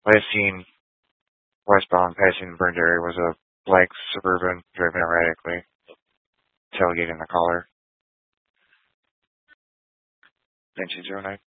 Last seen westbound passing the burned area was a black Suburban driving erratically, tailgating the caller. 1909.